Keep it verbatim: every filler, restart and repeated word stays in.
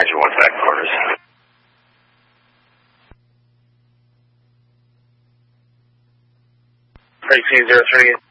Roger, one back quarters. Break C zero three.